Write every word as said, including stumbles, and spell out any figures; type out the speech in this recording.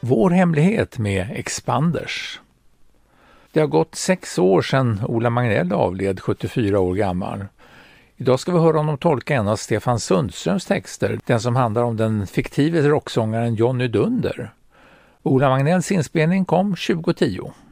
Vår hemlighet med Expanders. Det har gått sex år sedan Ola Magnell avled, sjuttiofyra år gammal. Idag ska vi höra honom tolka en av Stefan Sundströms texter, den som handlar om den fiktive rocksångaren Johnny Dunder. Ola Magnells inspelning kom tjugo tio.